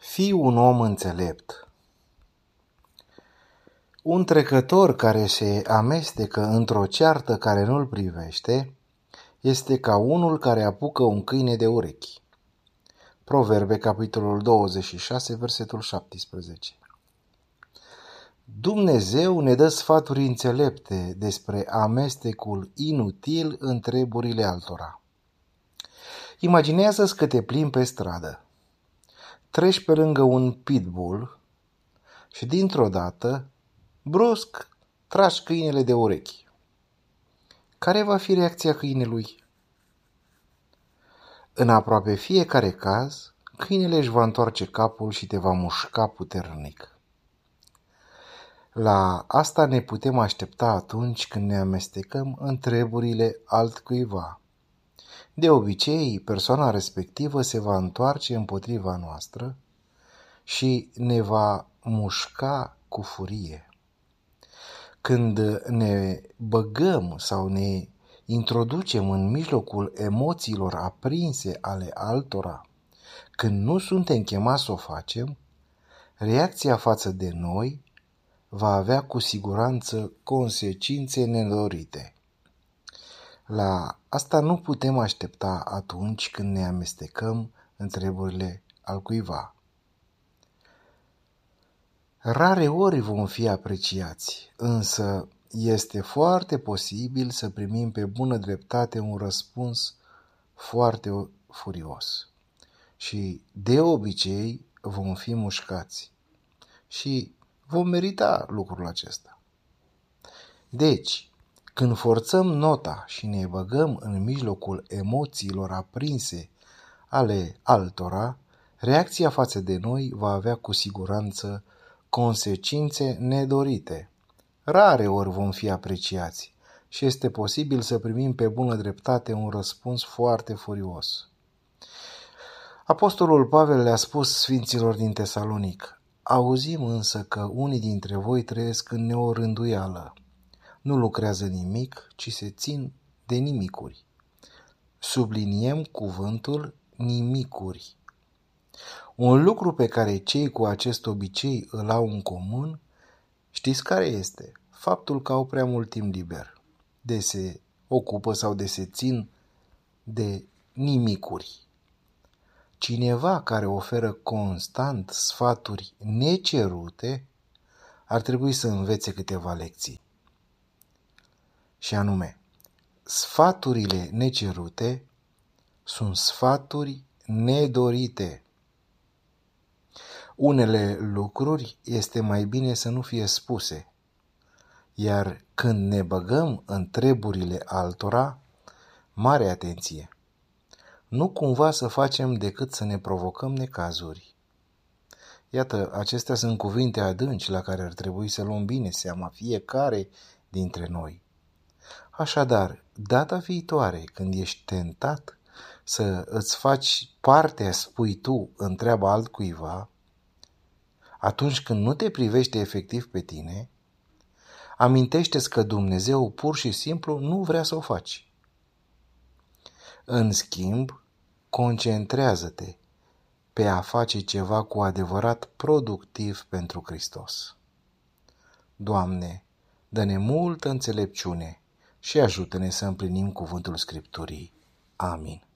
Fii un om înțelept. Un trecător care se amestecă într-o ceartă care nu-l privește este ca unul care apucă un câine de urechi. Proverbe, capitolul 26, versetul 17. Dumnezeu ne dă sfaturi înțelepte despre amestecul inutil în treburile altora. Imaginează-ți că te plimbi pe stradă. Treci pe lângă un pitbull și dintr-o dată, brusc, tragi câinele de urechi. Care va fi reacția câinelui? În aproape fiecare caz, câinele își va întoarce capul și te va mușca puternic. La asta ne putem aștepta atunci când ne amestecăm în treburile altcuiva. De obicei, persoana respectivă se va întoarce împotriva noastră și ne va mușca cu furie. Când ne băgăm sau ne introducem în mijlocul emoțiilor aprinse ale altora, când nu suntem chemați să o facem, reacția față de noi va avea cu siguranță consecințe nedorite. La asta nu putem aștepta atunci când ne amestecăm în treburile altcuiva. Rare ori vom fi apreciați, însă este foarte posibil să primim pe bună dreptate un răspuns foarte furios. Și de obicei vom fi mușcați și vom merita lucrul acesta. Deci, când forțăm nota și ne băgăm în mijlocul emoțiilor aprinse ale altora, reacția față de noi va avea cu siguranță consecințe nedorite. Rare ori vom fi apreciați și este posibil să primim pe bună dreptate un răspuns foarte furios. Apostolul Pavel le-a spus sfinților din Tesalonic: auzim însă că unii dintre voi trăiesc în neorânduială. Nu lucrează nimic, ci se țin de nimicuri. Subliniem cuvântul nimicuri. Un lucru pe care cei cu acest obicei îl au în comun, știți care este? Faptul că au prea mult timp liber, de se ocupă sau de se țin de nimicuri. Cineva care oferă constant sfaturi necerute ar trebui să învețe câteva lecții. Și anume, sfaturile necerute sunt sfaturi nedorite. Unele lucruri este mai bine să nu fie spuse, iar când ne băgăm în treburile altora, mare atenție! Nu cumva să facem decât să ne provocăm necazuri. Iată, acestea sunt cuvinte adânci la care ar trebui să luăm bine seama fiecare dintre noi. Așadar, data viitoare când ești tentat să îți faci partea, spui tu, în treaba altcuiva, atunci când nu te privește efectiv pe tine, amintește-ți că Dumnezeu pur și simplu nu vrea să o faci. În schimb, concentrează-te pe a face ceva cu adevărat productiv pentru Hristos. Doamne, dă-ne multă înțelepciune și ajută-ne să împlinim cuvântul Scripturii. Amin.